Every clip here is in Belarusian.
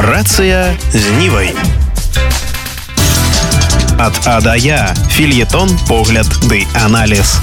Рацыя з Нівай. Ад А да Я. Фельетон, погляд ды аналіз.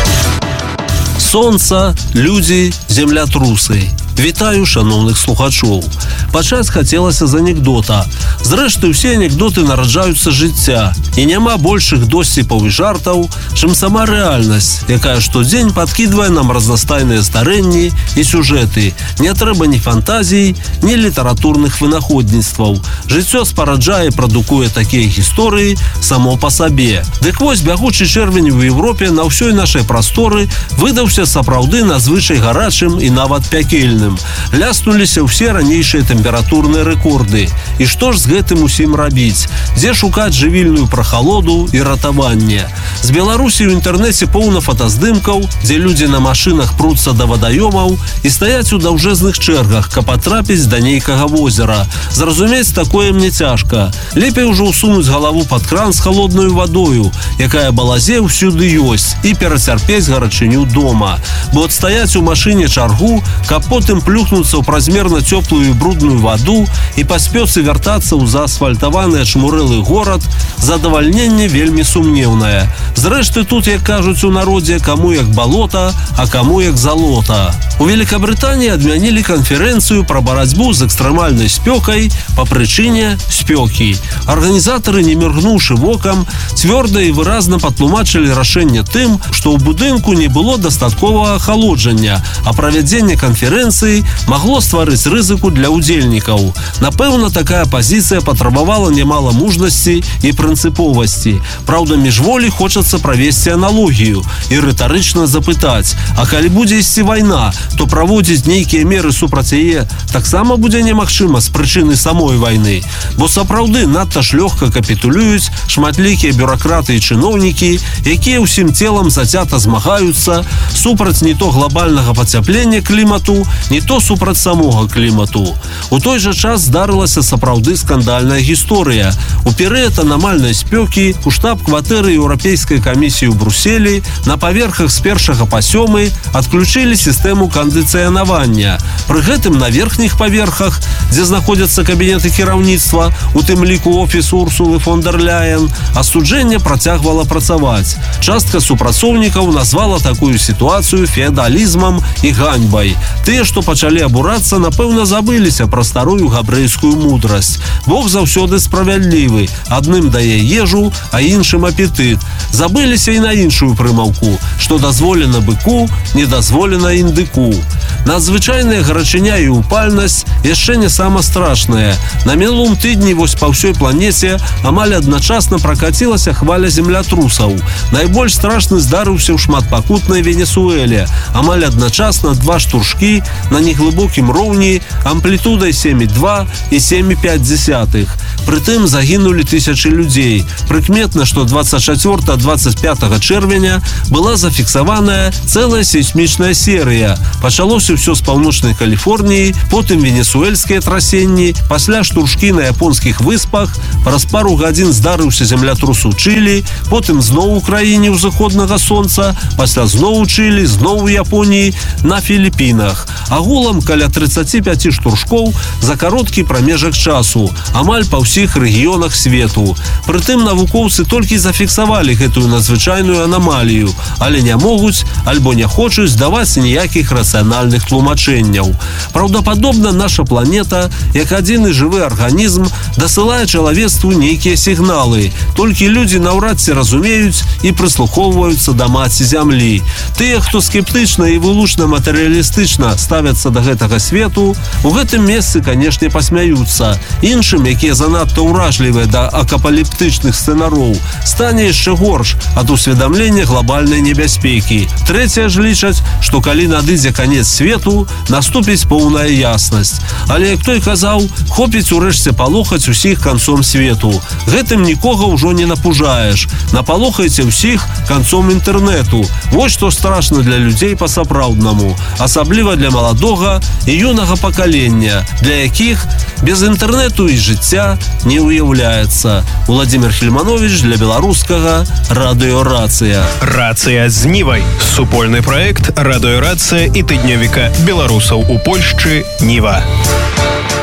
Сонца, людзі, землятрусы. Вітаю шановных слухачоў. Пачаць хацелася з анекдота. Зрэшты, усе анекдоты нараджаюцца з жыцця. І няма большых досціпаў і жартаў, чым сама рэальнасць, якая штодзень падкідвае нам разнастайныя здарэнні і сюжэты. Не трэба ні фантазій, ні літаратурных вынаходніцтваў. Жыццё спараджае і прадукуе такія гісторыі само па сабе. Дык вось бягучы чэрвень у Европе на ўсёй нашай прасторы выдаўся сапраўды надзвычай гарачым і нават пякельным. Ляснуліся ўсе ранейшыя тэмпературныя рэкорды. І што ж з гэтым усім рабіць? Дзе шукаць жывільную прахалоду і ратаванне? З Беларусі ў інтэрнэце поўна фотаздымкаў, дзе людзі на машынах пруцца да вадаёмаў і стаяць у даўжэзных чэргах, каб патрапіць да нейкага возера. Зразумець такое мне цяжка. Лепей ужо ўсунуць галаву пад кран з халоднаю вадою, якая балазе ўсюды ёсць, і перацярпець гарачыню дома. Бо адстаяць у машыне чаргу, каб потым плюхнуцца ў празмерна цёплую і брудную ваду і паспёцы вяртацца ў заасфальтаваны ачмурэлы горад, задавальненне вельмі сумнеўнае. Зрэшты, тут, як кажуць у народзе, каму як балота, а каму як залота. У Великабрытаніі адмянілі канферэнцыю пра барацьбу з экстрэмальнай спёкай па прычыне спёкі. Арганізатары, не міргнуўшы вокам, цвёрда і выразна патлумачылі рашэнне тым, што ў будынку не было дастатковага ахалоджання, а правядзенне канферэнцыі магло стварыць рызыку для ўдзельнікаў. Напэўна, такая пазіцыя патрабавала немала мужнасці і прынцыповасці. Праўда, міжволі хочацца правесці аналогію і рытарычна запытаць: а калі будзе ісці вайна, то праводзіць нейкія меры супраць яе таксама будзе немагчыма з прычыны самой вайны. Бо сапраўды надта ж лёгка капітулююць шматлікія бюракраты і чыноўнікі, якія ўсім целам зацята змагаюцца супраць не то глобальнага пацяплення клімату, не то супраць самога клімату. У той жа час здарылася сапраўды скандальная гісторыя. У перыяд анамальнай спёкі у штаб-кватэры Еўрапейскай камісіі ў Бруселі на паверхах з 1 па 7 адключылі сістэму кандыцыянавання. Пры гэтым на верхніх паверхах, дзе знаходзяцца кабінеты кіраўніцтва, у тым ліку офіс Урсулы фон дер Ляйен, астуджэнне працягвала працаваць. Частка супрацоўнікаў назвала такую сітуацыю феадалізмам і ганьбай. Тыя, што пачалі абурацца, напэўна, забыліся пра старую габрэйскую мудрасць. Бог заўсёды справядлівы. Адным дае ежу, а іншым апетыт. Забыліся і на іншую прымаўку, што дазволена быку, не дазволена індыку. Надзвычайная гарачыня і упальнасць яшчэ не сама страшная. На мінулым тыдні вось па ўсёй планеце амаль адначасна пракацілася хваля землятрусаў. Найбольш страшны здарыўся ў шматпакутнай Венесуэле. Амаль адначасна два штуршкі на неглыбокім роўні амплітудай 7,2 і 7,5. Прытым загінулі тысячы людзей. Прыкметна, што 24-25 чэрвеня была зафіксаваная цэлая сейсмічная серыя. Пачалося ўсё з паўночнай Каліфорніі, потым венесуэльскія трасенні, пасля штуршкі на японскіх выспах, праз пару гадзін здарыўся землятрус у Чылі, потым зноў у краіне ўзыходнага сонца, пасля зноў у Чылі, зноў у Японіі, на Філіпінах. Агулам каля 35 штуршкоў за кароткі прамежак часу, амаль па ўсіх рэгіёнах свету. Прытым навукоўцы толькі зафіксавалі гэтую надзвычайную анамалію, але не могуць альбо не хочуць даваць ніякіх рацыянальных тлумачэнняў. Праўдападобна, наша планета, як адзіны жывы арганізм, дасылае чалавецтву нейкія сігналы. Толькі людзі наўрад ці разумеюць і прыслухоўваюцца да маці зямлі. Тыя, хто скептычна і вылучна матэрыялістычна ставяцца да гэтага свету, у гэтым месцы, канешне, пасмяюцца. Іншым, якія занадта ўражлівыя да акапаліптычных сцэнароў, стане яшчэ горш ад усведамлення глобальнай небяспекі. Трэція ж лічаць, што калі надыдзе канец свету, наступіць поўная яснасць. Але, як той казаў, хопіць урэшце палохаць усіх канцом свету. Гэтым нікога ўжо не напужаеш. Напалохайце ўсіх канцом інтэрнэту. Вось што страшна для людзей па-сапраўднаму. Асабліва для маладога і юнага пакалення, для якіх без інтэрнэту і жыцця не ўяўляецца. Владимир Хельманович для беларускага радыёрацыя. Рацыя з Нівай. Супольны праект радыёрацыя і тыднёвіка беларусаў у Польшчы Ніва.